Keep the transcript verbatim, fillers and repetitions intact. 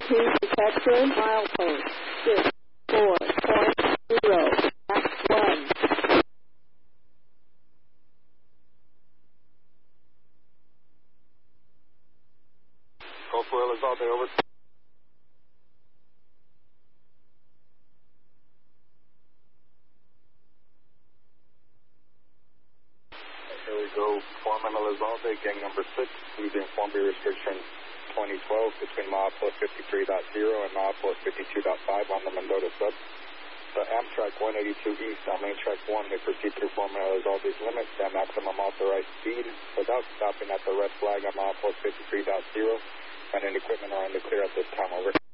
two detected, milepost six four point zero, max one. Gulf Oil is all day, over. Here we go, Foreman Elizalde, gang number six, please inform me restriction twenty twelve between milepost fifty-three point zero and milepost fifty-two point five on the Mendota sub. The Amtrak one eighty-two East on main track one may proceed through Foreman Elizalde's limits at maximum authorized speed without stopping at the red flag on milepost fifty-three point zero, and any equipment are in the clear at this time, over.